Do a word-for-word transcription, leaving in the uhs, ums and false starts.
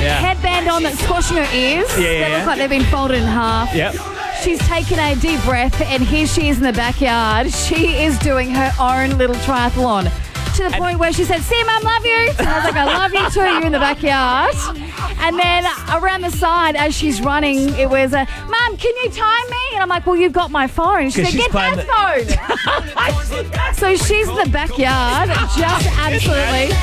Yeah. Headband on that's squashing her ears. Yeah, yeah, They yeah. look like they've been folded in half. Yep. She's taken a deep breath, and here she is in the backyard. She is doing her own little triathlon. To the point where she said, see, Mum, love you. And I was like, I love you too. You're in the backyard. And then around the side, as she's running, it was a, Mum, can you time me? And I'm like, well, you've got my phone. And she 'Cause said, she's get Dad's playing phone. So she's in the backyard, just absolutely